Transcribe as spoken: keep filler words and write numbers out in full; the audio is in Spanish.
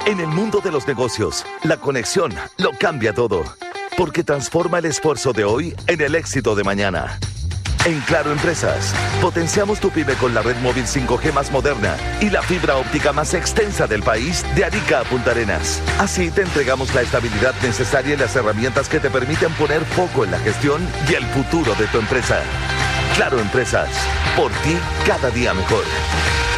En el mundo de los negocios, la conexión lo cambia todo, porque transforma el esfuerzo de hoy en el éxito de mañana. En Claro Empresas, potenciamos tu pyme con la red móvil cinco G más moderna y la fibra óptica más extensa del país, de Arica a Punta Arenas. Así te entregamos la estabilidad necesaria y las herramientas que te permiten poner foco en la gestión y el futuro de tu empresa. Claro Empresas, por ti cada día mejor.